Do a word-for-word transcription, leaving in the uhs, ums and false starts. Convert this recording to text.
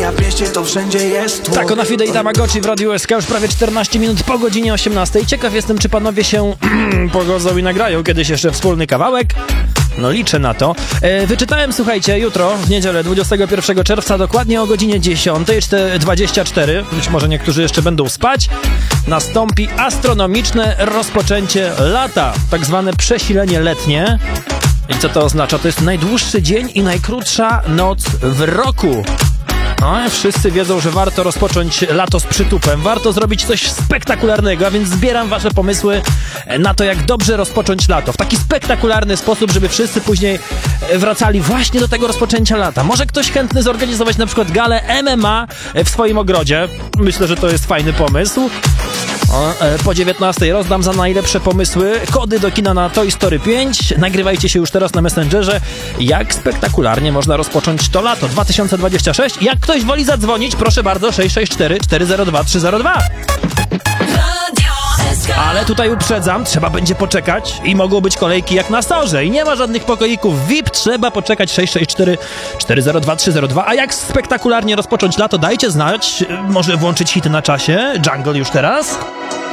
ja w mieście, to wszędzie jest tło. Tak, ona Fide i Tamagotchi w Radiu S K już prawie czternaście minut po godzinie osiemnastej. Ciekaw jestem, czy panowie się pogodzą i nagrają kiedyś jeszcze wspólny kawałek. No liczę na to. E, wyczytałem, słuchajcie, jutro, w niedzielę dwudziestego pierwszego czerwca, dokładnie o godzinie dziesiątej dwadzieścia cztery, być może niektórzy jeszcze będą spać, nastąpi astronomiczne rozpoczęcie lata, tak zwane przesilenie letnie. I co to oznacza? To jest najdłuższy dzień i najkrótsza noc w roku. No, wszyscy wiedzą, że warto rozpocząć lato z przytupem, warto zrobić coś spektakularnego, a więc zbieram wasze pomysły na to, jak dobrze rozpocząć lato. W taki spektakularny sposób, żeby wszyscy później wracali właśnie do tego rozpoczęcia lata. Może ktoś chętny zorganizować na przykład galę M M A w swoim ogrodzie? Myślę, że to jest fajny pomysł. O, po dziewiętnastej rozdam za najlepsze pomysły kody do kina na Toy Story pięć. Nagrywajcie się już teraz na Messengerze, jak spektakularnie można rozpocząć to lato dwa tysiące dwudziesty szósty. Jak ktoś woli zadzwonić, proszę bardzo, sześć sześć cztery, cztery zero dwa, trzy zero dwa. Ale tutaj uprzedzam, trzeba będzie poczekać i mogą być kolejki jak na Sorze i nie ma żadnych pokoików V I P, trzeba poczekać sześć sześć cztery, cztery zero dwa, trzy zero dwa. A jak spektakularnie rozpocząć lato, dajcie znać, może włączyć hity na czasie, Jungle już teraz.